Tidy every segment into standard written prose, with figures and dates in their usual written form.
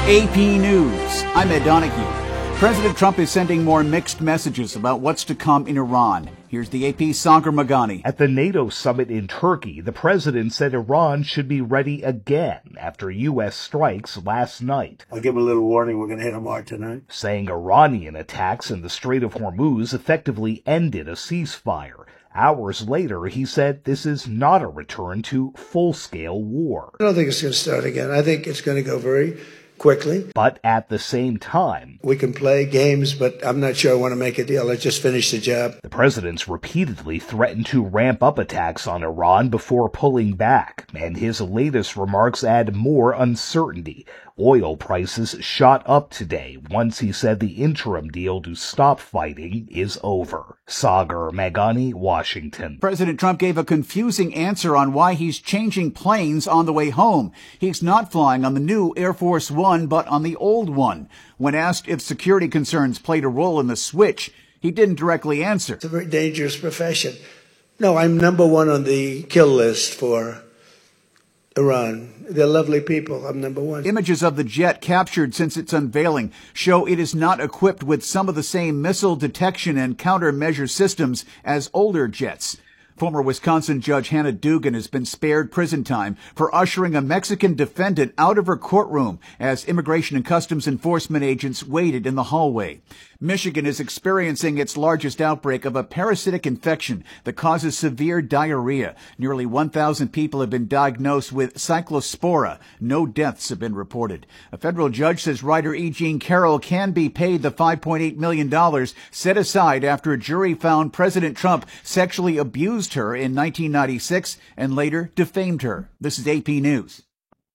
AP News. I'm Ed Donahue. President Trump is sending more mixed messages about what's to come in Iran. Here's the AP's Sagar Meghani. At the NATO summit in Turkey, the president said Iran should be ready again after U.S. strikes last night. I'll give them a little warning, we're going to hit them hard tonight. Saying Iranian attacks in the Strait of Hormuz effectively ended a ceasefire. Hours later, he said this is not a return to full-scale war. I don't think it's going to start again. I think it's going to go very quickly. But at the same time, we can play games, but I'm not sure I want to make a deal. Let's just finish the job. The president's repeatedly threatened to ramp up attacks on Iran before pulling back, and his latest remarks add more uncertainty. Oil prices shot up today once he said the interim deal to stop fighting is over. Sagar Meghani, Washington. President Trump gave a confusing answer on why he's changing planes on the way home. He's not flying on the new Air Force One, but on the old one. When asked if security concerns played a role in the switch, he didn't directly answer. It's a very dangerous profession. No, I'm number one on the kill list for Iran. They're lovely people. I'm number one. Images of the jet captured since its unveiling show it is not equipped with some of the same missile detection and countermeasure systems as older jets. Former Wisconsin Judge Hannah Dugan has been spared prison time for ushering a Mexican defendant out of her courtroom as Immigration and Customs Enforcement agents waited in the hallway. Michigan is experiencing its largest outbreak of a parasitic infection that causes severe diarrhea. Nearly 1,000 people have been diagnosed with cyclospora. No deaths have been reported. A federal judge says writer E. Jean Carroll can be paid the $5.8 million set aside after a jury found President Trump sexually abused her in 1996 and later defamed her. This is AP News.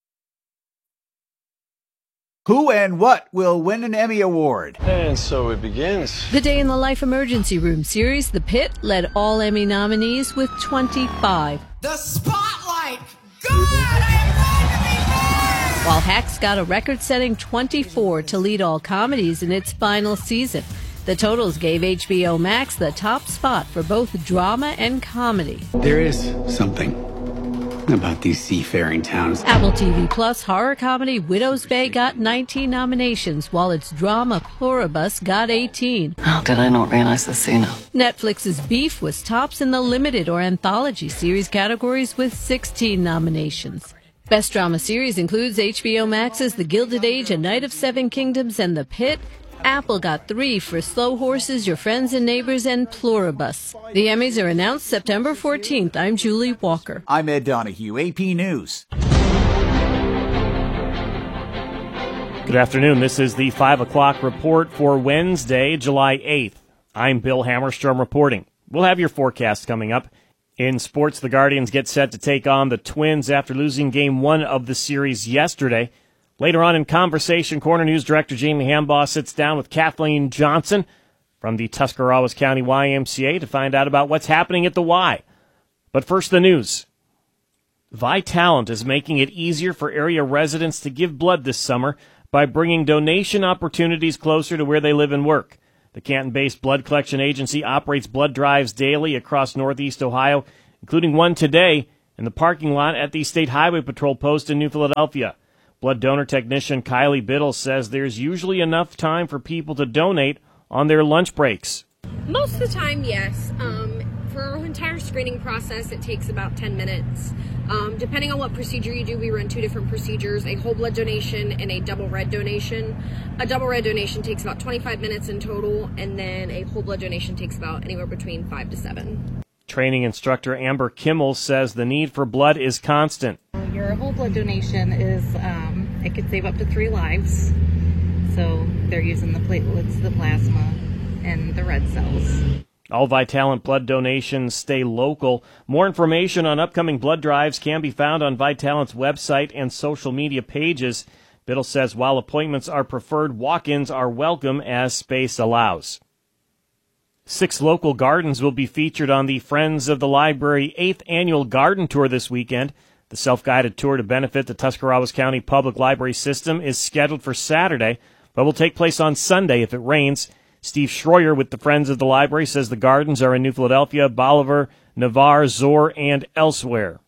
Who and what will win an Emmy Award? And so it begins. The Day in the Life Emergency Room series, The Pit, led all Emmy nominees with 25. The spotlight! God, I am going to be there! While Hacks got a record-setting 24 to lead all comedies in its final season. The totals gave HBO Max the top spot for both drama and comedy. There is something about these seafaring towns. Apple TV Plus horror comedy Widow's Bay got 19 nominations, while its drama Pluribus got 18. How did I not realize this sooner? Netflix's Beef was tops in the limited or anthology series categories with 16 nominations. Best drama series includes HBO Max's The Gilded Age, A Night of Seven Kingdoms, and The Pit. Apple got 3 for Slow Horses, Your Friends and Neighbors, and Pluribus. The Emmys are announced September 14th. I'm Julie Walker. I'm Ed Donahue, AP News. Good afternoon. This is the 5 o'clock report for Wednesday, July 8th. I'm Bill Hammerstrom reporting. We'll have your forecast coming up. In sports, the Guardians get set to take on the Twins after losing Game 1 of the series yesterday. Later on in Conversation Corner, News Director Jamie Hambaugh sits down with Kathleen Johnson from the Tuscarawas County YMCA to find out about what's happening at the Y. But first, the news. Vitalant is making it easier for area residents to give blood this summer by bringing donation opportunities closer to where they live and work. The Canton-based blood collection agency operates blood drives daily across Northeast Ohio, including one today in the parking lot at the State Highway Patrol post in New Philadelphia. Blood donor technician Kylie Biddle says there's usually enough time for people to donate on their lunch breaks. Most of the time, yes. For our entire screening process, it takes about 10 minutes. Depending on what procedure you do, we run 2 different procedures, a whole blood donation and a double red donation. A double red donation takes about 25 minutes in total, and then a whole blood donation takes about anywhere between 5 to 7. Training instructor Amber Kimmel says the need for blood is constant. Your whole blood donation is, it could save up to 3 lives. So they're using the platelets, the plasma, and the red cells. All Vitalant blood donations stay local. More information on upcoming blood drives can be found on Vitalant's website and social media pages. Biddle says while appointments are preferred, walk-ins are welcome as space allows. 6 local gardens will be featured on the Friends of the Library 8th Annual Garden Tour this weekend. The self-guided tour to benefit the Tuscarawas County Public Library System is scheduled for Saturday, but will take place on Sunday if it rains. Steve Schroyer with the Friends of the Library says the gardens are in New Philadelphia, Bolivar, Navarre, Zoar, and elsewhere.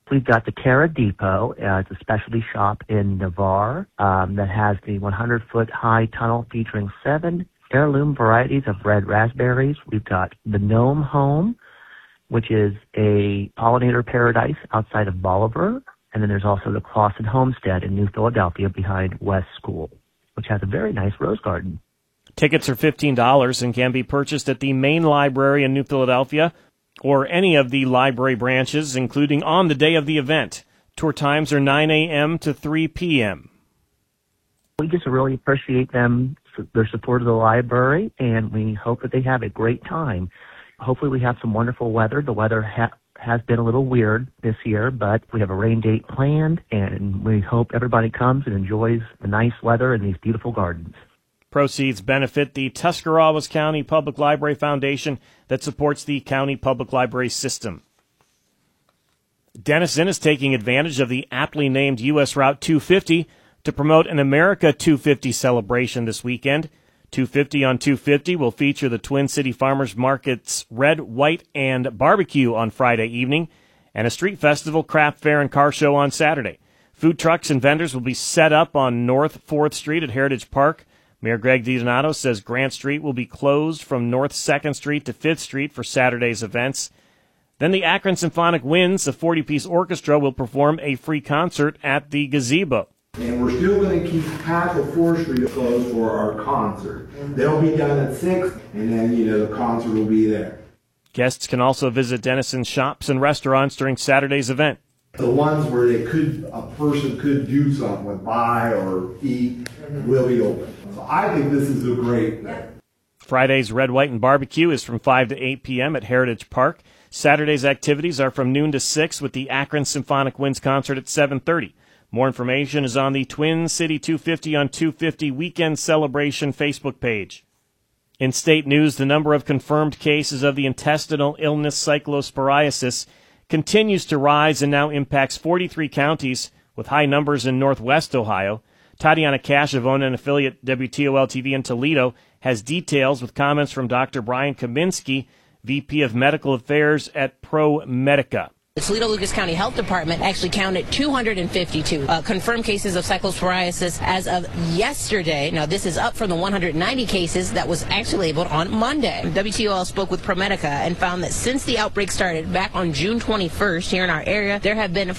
We've got the Terra Depot. It's a specialty shop in Navarre that has the 100-foot-high tunnel featuring 7 heirloom varieties of red raspberries. We've got the Gnome Home, which is a pollinator paradise outside of Bolivar. And then there's also the Clausen Homestead in New Philadelphia behind West School, which has a very nice rose garden. Tickets are $15 and can be purchased at the main library in New Philadelphia or any of the library branches, including on the day of the event. Tour times are 9 a.m. to 3 p.m. We just really appreciate their support of the library, and we hope that they have a great time. Hopefully we have some wonderful weather. The weather has been a little weird this year, but we have a rain date planned, and we hope everybody comes and enjoys the nice weather and these beautiful gardens. Proceeds benefit the Tuscarawas County Public Library Foundation that supports the county public library system. Denison is taking advantage of the aptly named U.S. Route 250 to promote an America 250 celebration this weekend. 250 on 250 will feature the Twin City Farmers Market's Red, White, and Barbecue on Friday evening, and a street festival, craft fair, and car show on Saturday. Food trucks and vendors will be set up on North 4th Street at Heritage Park. Mayor Greg DiDonato says Grant Street will be closed from North 2nd Street to 5th Street for Saturday's events. Then the Akron Symphonic Winds, a 40-piece orchestra, will perform a free concert at the gazebo. And we're still going to keep half of 4th Street closed for our concert. They'll be done at 6, and then, the concert will be there. Guests can also visit Denison's shops and restaurants during Saturday's event. The ones where a person could do something with, buy or eat, will be open. So I think this is a great thing. Friday's Red, White, and Barbecue is from 5 to 8 p.m. at Heritage Park. Saturday's activities are from noon to 6 with the Akron Symphonic Winds concert at 7:30. More information is on the Twin City 250 on 250 Weekend Celebration Facebook page. In state news, the number of confirmed cases of the intestinal illness cyclosporiasis continues to rise and now impacts 43 counties, with high numbers in northwest Ohio. Tatiana Cash of ONN affiliate WTOL-TV in Toledo has details with comments from Dr. Brian Kaminsky, VP of Medical Affairs at ProMedica. The Toledo-Lucas County Health Department actually counted 252 confirmed cases of cyclosporiasis as of yesterday. Now, this is up from the 190 cases that was actually labeled on Monday. WTOL spoke with ProMedica and found that since the outbreak started back on June 21st here in our area, there have been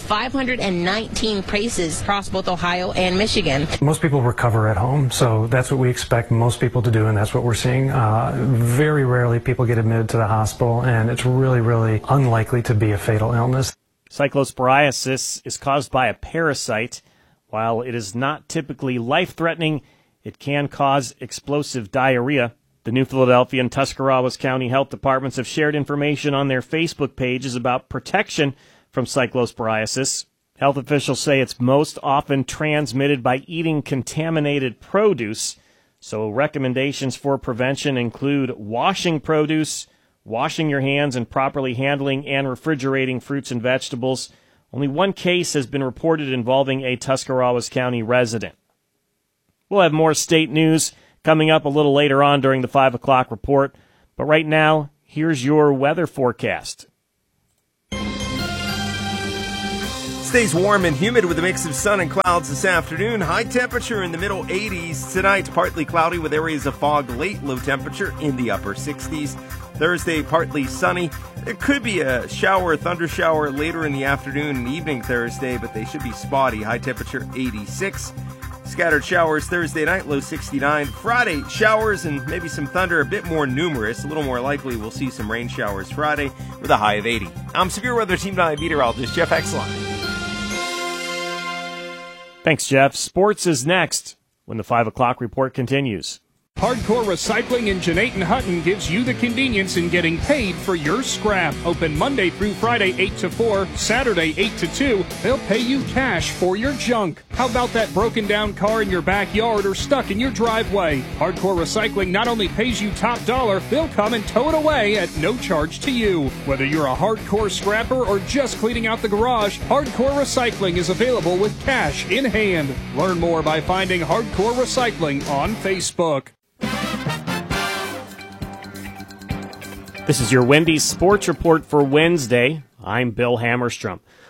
519 cases across both Ohio and Michigan. Most people recover at home, so that's what we expect most people to do, and that's what we're seeing. Very rarely people get admitted to the hospital, and it's really, really unlikely to be a fatal illness. Cyclosporiasis is caused by a parasite. While it is not typically life-threatening, it can cause explosive diarrhea. The New Philadelphia and Tuscarawas County Health Departments have shared information on their Facebook pages about protection from cyclosporiasis. Health officials say it's most often transmitted by eating contaminated produce, so recommendations for prevention include washing produce, washing your hands, and properly handling and refrigerating fruits and vegetables. Only one case has been reported involving a Tuscarawas County resident. We'll have more state news coming up a little later on during the 5 o'clock report. But right now, here's your weather forecast. Stays warm and humid with a mix of sun and clouds this afternoon. High temperature in the middle 80s. Tonight, partly cloudy with areas of fog late. Low temperature in the upper 60s. Thursday, partly sunny. There could be a shower, thunder shower later in the afternoon and evening Thursday, but they should be spotty. High temperature 86. Scattered showers Thursday night, low 69. Friday, showers and maybe some thunder, a bit more numerous. A little more likely we'll see some rain showers Friday with a high of 80. I'm Severe Weather Team 9 meteorologist Jeff Exline. Thanks, Jeff. Sports is next when the 5 o'clock report continues. Hardcore Recycling in Jeanette and Hutton gives you the convenience in getting paid for your scrap. Open Monday through Friday 8 to 4, Saturday 8 to 2. They'll pay you cash for your junk. How about that broken down car in your backyard or stuck in your driveway? Hardcore Recycling not only pays you top dollar, they'll come and tow it away at no charge to you. Whether you're a hardcore scrapper or just cleaning out the garage, Hardcore Recycling is available with cash in hand. Learn more by finding Hardcore Recycling on Facebook. This is your Wendy's Sports Report for Wednesday. I'm Bill Hammerstrom.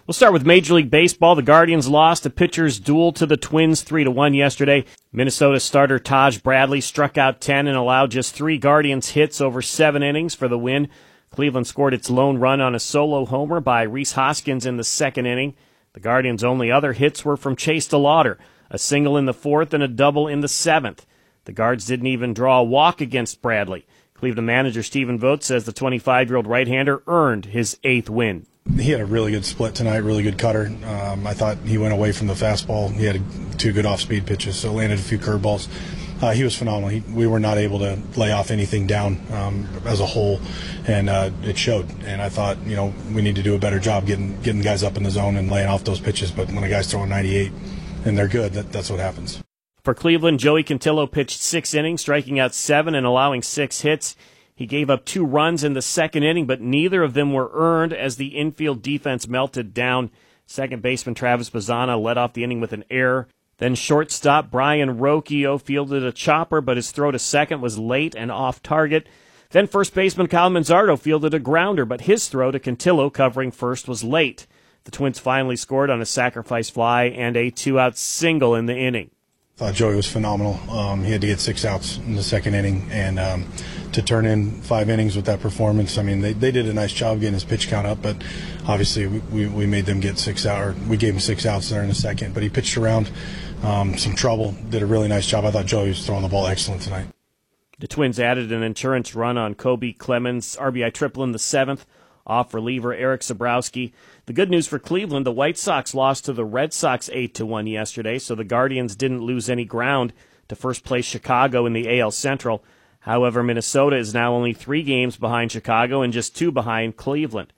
We'll start with Major League Baseball. The Guardians lost a pitcher's duel to the Twins 3-1 yesterday. Minnesota starter Taj Bradley struck out 10 and allowed just 3 Guardians hits over 7 innings for the win. Cleveland scored its lone run on a solo homer by Rhys Hoskins in the 2nd inning. The Guardians' only other hits were from Chase DeLauder, a single in the 4th and a double in the 7th. The Guards didn't even draw a walk against Bradley. Cleveland manager Stephen Vogt says the 25-year-old right-hander earned his 8th win. He had a really good split tonight, really good cutter. I thought he went away from the fastball. He had 2 good off-speed pitches, so landed a few curveballs. He was phenomenal. We were not able to lay off anything down as a whole, and it showed. And I thought, we need to do a better job getting guys up in the zone and laying off those pitches. But when a guy's throwing 98 and they're good, that's what happens. For Cleveland, Joey Cantillo pitched 6 innings, striking out 7 and allowing 6 hits. He gave up 2 runs in the 2nd inning, but neither of them were earned as the infield defense melted down. Second baseman Travis Bazzana led off the inning with an error. Then shortstop Brian Rocchio fielded a chopper, but his throw to second was late and off target. Then first baseman Kyle Manzardo fielded a grounder, but his throw to Cantillo covering first was late. The Twins finally scored on a sacrifice fly and a 2-out single in the inning. I thought Joey was phenomenal. He had to get 6 outs in the 2nd inning, and to turn in 5 innings with that performance, they did a nice job getting his pitch count up, but obviously we made them get 6 out, or we gave him 6 outs there in the 2nd. But he pitched around some trouble, did a really nice job. I thought Joey was throwing the ball excellent tonight. The Twins added an insurance run on Kobe Clemens' RBI triple in the 7th. Off reliever Eric Sabrowski. The good news for Cleveland, the White Sox lost to the Red Sox 8-1 yesterday, so the Guardians didn't lose any ground to first place Chicago in the AL Central. However, Minnesota is now only 3 games behind Chicago and just 2 behind Cleveland.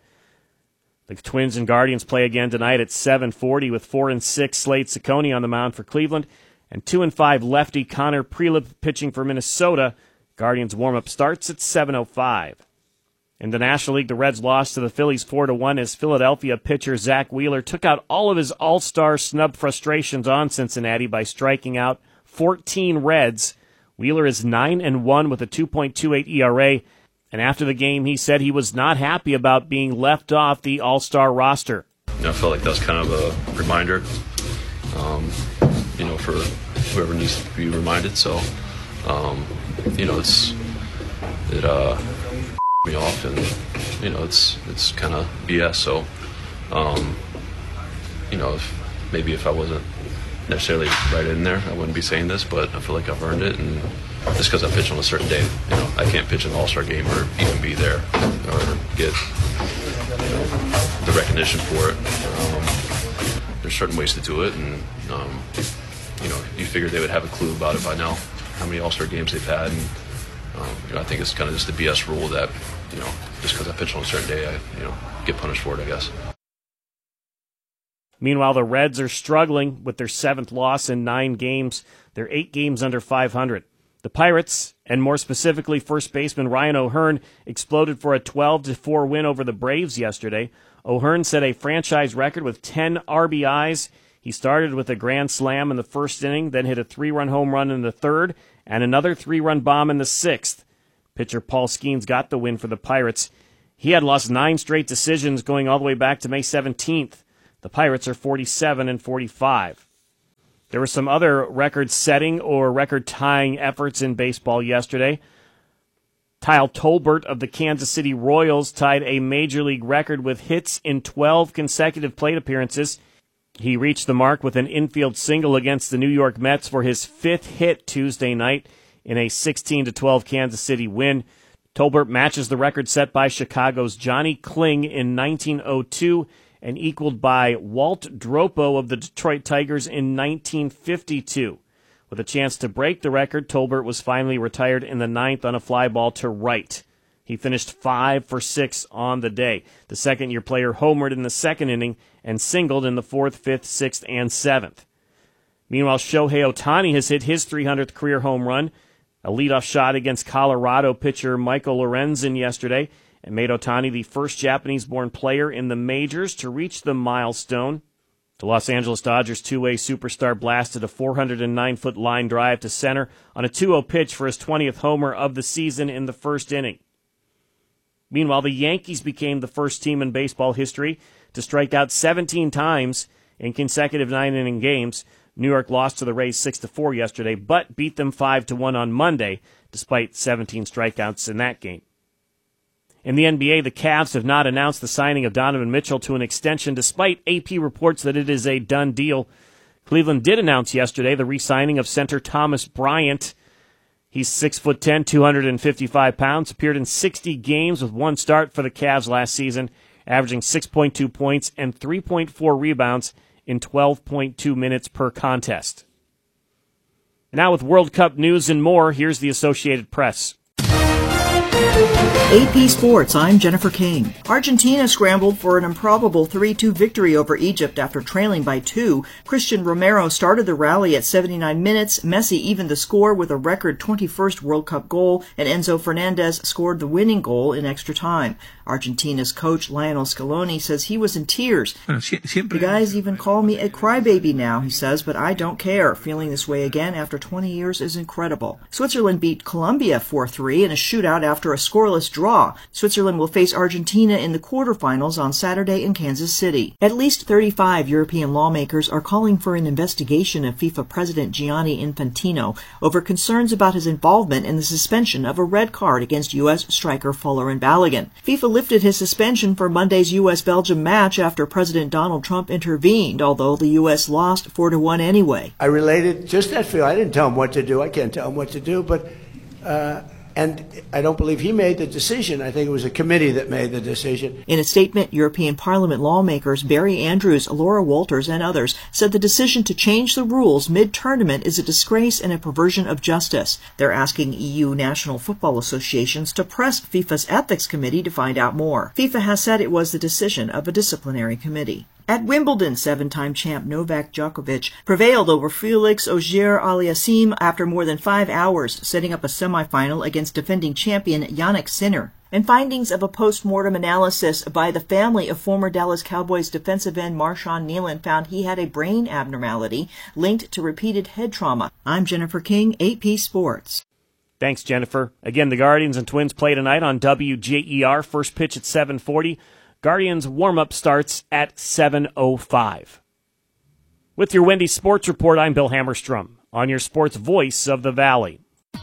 The Twins and Guardians play again tonight at 7:40 with 4-6 Slade Ciccone on the mound for Cleveland and 2-5 lefty Connor Prelip pitching for Minnesota. Guardians warm-up starts at 7:05. In the National League, the Reds lost to the Phillies 4-1 as Philadelphia pitcher Zach Wheeler took out all of his all-star snub frustrations on Cincinnati by striking out 14 Reds. Wheeler is 9-1 with a 2.28 ERA, and after the game he said he was not happy about being left off the all-star roster. I felt like that was kind of a reminder, for whoever needs to be reminded. So, it me off, and it's kind of BS. So, if I wasn't necessarily right in there, I wouldn't be saying this, but I feel like I've earned it, and just because I pitch on a certain day, I can't pitch an all-star game or even be there or get the recognition for it. There's certain ways to do it, and you figure they would have a clue about it by now, how many all-star games they've had, and I think it's kind of just a BS rule that just because I pitch on a certain day, I get punished for it, I guess. Meanwhile, the Reds are struggling with their 7th loss in 9 games. They're 8 games under 500. The Pirates, and more specifically first baseman Ryan O'Hearn, exploded for a 12-4 win over the Braves yesterday. O'Hearn set a franchise record with 10 RBIs. He started with a grand slam in the 1st inning, then hit a 3-run home run in the 3rd, and another 3-run bomb in the 6th. Pitcher Paul Skeens got the win for the Pirates. He had lost 9 straight decisions going all the way back to May 17th. The Pirates are 47-45. There were some other record-setting or record-tying efforts in baseball yesterday. Kyle Tolbert of the Kansas City Royals tied a Major League record with hits in 12 consecutive plate appearances. He reached the mark with an infield single against the New York Mets for his 5th hit Tuesday night in a 16-12 Kansas City win. Tolbert matches the record set by Chicago's Johnny Kling in 1902 and equaled by Walt Dropo of the Detroit Tigers in 1952. With a chance to break the record, Tolbert was finally retired in the 9th on a fly ball to right. He finished 5 for 6 on the day. The second-year player homered in the 2nd inning and singled in the 4th, 5th, 6th, and 7th. Meanwhile, Shohei Ohtani has hit his 300th career home run, a leadoff shot against Colorado pitcher Michael Lorenzen yesterday, and made Ohtani the first Japanese-born player in the majors to reach the milestone. The Los Angeles Dodgers two-way superstar blasted a 409-foot line drive to center on a 2-0 pitch for his 20th homer of the season in the 1st inning. Meanwhile, the Yankees became the first team in baseball history to strike out 17 times in consecutive 9-inning games. New York lost to the Rays 6-4 yesterday, but beat them 5-1 on Monday, despite 17 strikeouts in that game. In the NBA, the Cavs have not announced the signing of Donovan Mitchell to an extension, despite AP reports that it is a done deal. Cleveland did announce yesterday the re-signing of center Thomas Bryant. He's 6'10", 255 pounds, appeared in 60 games with one start for the Cavs last season, averaging 6.2 points and 3.4 rebounds in 12.2 minutes per contest. Now with World Cup news and more, here's the Associated Press. AP Sports, I'm Jennifer King. Argentina scrambled for an improbable 3-2 victory over Egypt after trailing by 2. Christian Romero started the rally at 79 minutes. Messi evened the score with a record 21st World Cup goal, and Enzo Fernandez scored the winning goal in extra time. Argentina's coach Lionel Scaloni says he was in tears. The guys even call me a crybaby now, he says, but I don't care. Feeling this way again after 20 years is incredible. Switzerland beat Colombia 4-3 in a shootout after a scoreless draw. Switzerland will face Argentina in the quarterfinals on Saturday in Kansas City. At least 35 European lawmakers are calling for an investigation of FIFA President Gianni Infantino over concerns about his involvement in the suspension of a red card against U.S. striker Folarin Balogun. FIFA lifted his suspension for Monday's U.S.-Belgium match after President Donald Trump intervened, although the U.S. lost 4-1 anyway. I related just that feel. I didn't tell him what to do. I can't tell him what to do, but and I don't believe he made the decision. I think it was a committee that made the decision. In a statement, European Parliament lawmakers Barry Andrews, Laura Walters, and others said the decision to change the rules mid-tournament is a disgrace and a perversion of justice. They're asking EU national football associations to press FIFA's ethics committee to find out more. FIFA has said it was the decision of a disciplinary committee. At Wimbledon, 7-time champ Novak Djokovic prevailed over Felix Auger-Aliassime after more than 5 hours, setting up a semifinal against defending champion Jannik Sinner. And findings of a post-mortem analysis by the family of former Dallas Cowboys defensive end Marshawn Nealon found he had a brain abnormality linked to repeated head trauma. I'm Jennifer King, AP Sports. Thanks, Jennifer. Again, the Guardians and Twins play tonight on WJER. First pitch at 7:40. Guardians warm-up starts at 7:05. With your Wendy's Sports Report, I'm Bill Hammerstrom on your sports voice of the Valley.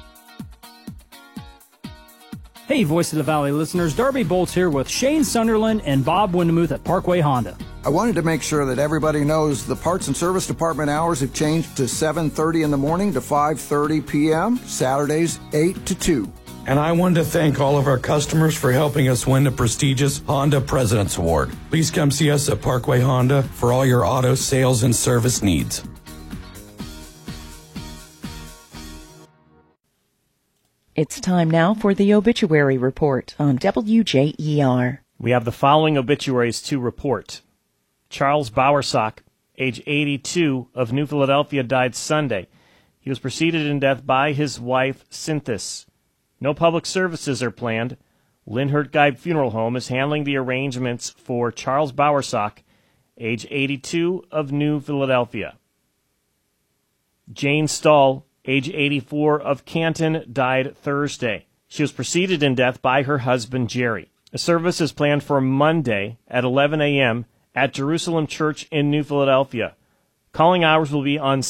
Hey, Voice of the Valley listeners, Darby Bolts here with Shane Sunderland and Bob Windemuth at Parkway Honda. I wanted to make sure that everybody knows the parts and service department hours have changed to 7:30 in the morning to 5:30 p.m., Saturdays 8 to 2. And I wanted to thank all of our customers for helping us win the prestigious Honda President's Award. Please come see us at Parkway Honda for all your auto sales and service needs. It's time now for the obituary report on WJER. We have the following obituaries to report. Charles Bowersock, age 82, of New Philadelphia, died Sunday. He was preceded in death by his wife, Cynthis. No public services are planned. Linhart Guide Funeral Home is handling the arrangements for Charles Bowersock, age 82, of New Philadelphia. Jane Stahl, age 84, of Canton, died Thursday. She was preceded in death by her husband, Jerry. A service is planned for Monday at 11 a.m. at Jerusalem Church in New Philadelphia. Calling hours will be on